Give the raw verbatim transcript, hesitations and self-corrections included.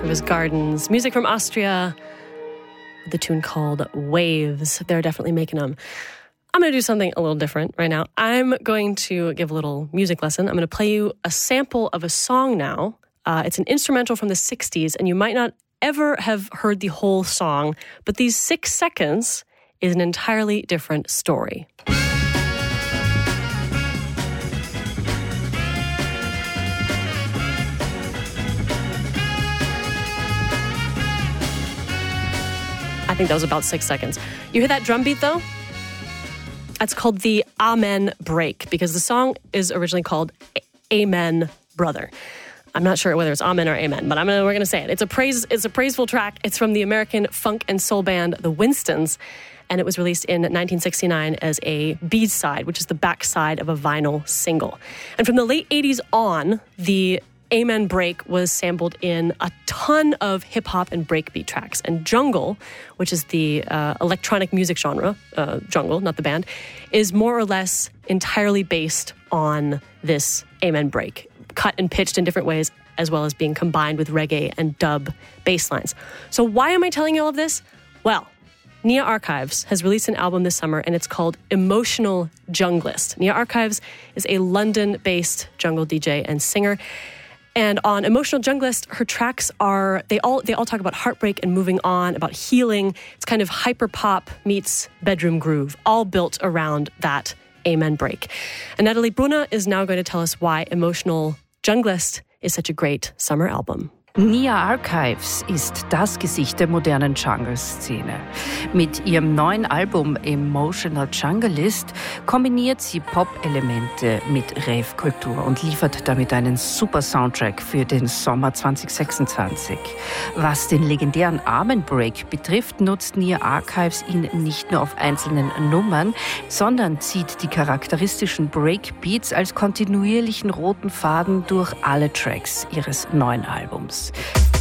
Archivist Gardens. Music from Austria, with a tune called Waves. They're definitely making them. I'm going to do something a little different right now. I'm going to give a little music lesson. I'm going to play you a sample of a song now. Uh, it's an instrumental from the sixties, and you might not ever have heard the whole song, but these six seconds is an entirely different story. I think that was about six seconds. You hear that drum beat, though? That's called the Amen Break, because the song is originally called Amen Brother. I'm not sure whether it's Amen or Amen, but I'm gonna, we're going to say it. It's a praise. It's a praiseful track. It's from the American funk and soul band The Winstons, and it was released in nineteen sixty-nine as a B-side, which is the backside of a vinyl single. And from the late eighties on, the Amen Break was sampled in a ton of hip-hop and breakbeat tracks. And jungle, which is the uh, electronic music genre, uh, jungle, not the band, is more or less entirely based on this Amen Break, cut and pitched in different ways, as well as being combined with reggae and dub bass lines. So why am I telling you all of this? Well, Nia Archives has released an album this summer, and it's called Emotional Junglist. Nia Archives is a London-based jungle D J and singer. And on Emotional Junglist, her tracks are, they all they all talk about heartbreak and moving on, about healing. It's kind of hyper-pop meets bedroom groove, all built around that Amen Break. And Natalie Brunner is now going to tell us why Emotional Junglist is such a great summer album. Nia Archives ist das Gesicht der modernen Jungle-Szene. Mit ihrem neuen Album Emotional Junglist kombiniert sie Pop-Elemente mit Rave-Kultur und liefert damit einen super Soundtrack für den Sommer zwanzig sechsundzwanzig. Was den legendären Amen Break betrifft, nutzt Nia Archives ihn nicht nur auf einzelnen Nummern, sondern zieht die charakteristischen Breakbeats als kontinuierlichen roten Faden durch alle Tracks ihres neuen Albums.